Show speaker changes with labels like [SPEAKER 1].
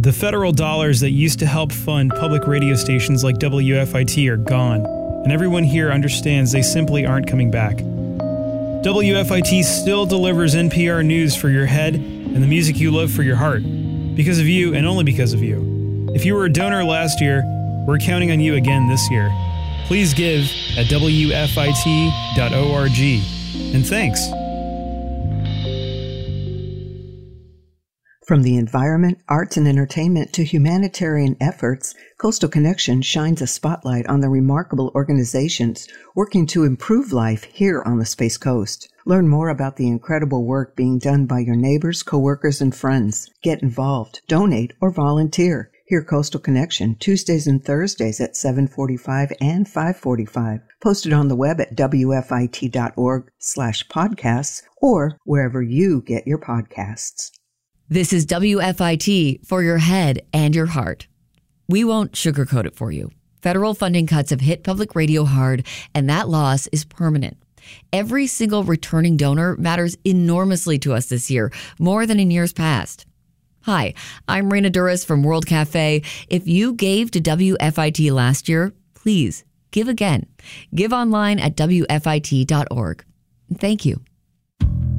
[SPEAKER 1] The federal dollars that used to help fund public radio stations like WFIT are gone, and everyone here understands they simply aren't coming back. WFIT still delivers NPR news for your head and the music you love for your heart. Because of you and only because of you. If you were a donor last year, we're counting on you again this year. Please give at WFIT.org. And thanks.
[SPEAKER 2] From the environment, arts, and entertainment to humanitarian efforts, Coastal Connection shines a spotlight on the remarkable organizations working to improve life here on the Space Coast. Learn more about the incredible work being done by your neighbors, coworkers, and friends. Get involved, donate, or volunteer. Hear Coastal Connection Tuesdays and Thursdays at 7:45 and 5:45. Posted on the web at wfit.org/podcasts or wherever you get your podcasts.
[SPEAKER 3] This is WFIT for your head and your heart. We won't sugarcoat it for you. Federal funding cuts have hit public radio hard, and that loss is permanent. Every single returning donor matters enormously to us this year, more than in years past. Hi, I'm Raina Duras from World Cafe. If you gave to WFIT last year, please give again. Give online at WFIT.org. Thank you.